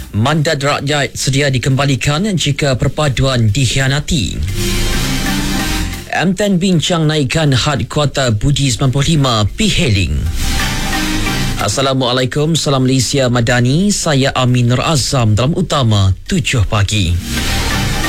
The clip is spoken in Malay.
Mandat rakyat sedia dikembalikan jika perpaduan dikhianati. M10 bincang naikkan had kuota Budi 95 P-Hailing. Assalamualaikum, salam Malaysia Madani. Saya Amin Nur Azam dalam utama 7 pagi.